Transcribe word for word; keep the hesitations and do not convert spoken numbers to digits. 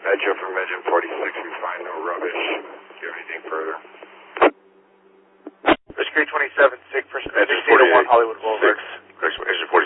Metro from Engine forty-six, we find no rubbish. Do you have anything further? Rescue twenty-seven, six, Engine one Hollywood Boulevard. six, Engine forty-six.